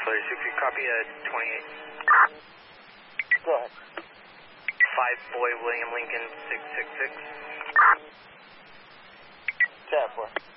36, copy 28. Go ahead. 5 Boy William Lincoln 666. 10-4.